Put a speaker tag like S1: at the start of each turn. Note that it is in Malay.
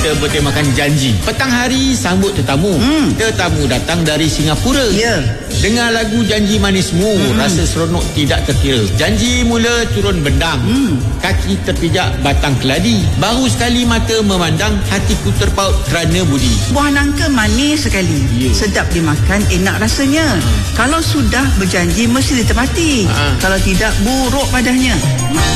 S1: kita bertemakan janji. Petang hari sambut tetamu. Tetamu datang dari Singapura. Dengar lagu Janji Manismu, rasa seronok tidak terkira. Janji mula turun bendang, kaki terpijak batang keladi. Baru sekali mata memandang, hatiku terpaut kerana budi.
S2: Buah nangka manis sekali, sedap dimakan, enak rasanya. Kalau sudah berjanji mesti ditepati. Kalau tidak, buruk padanya.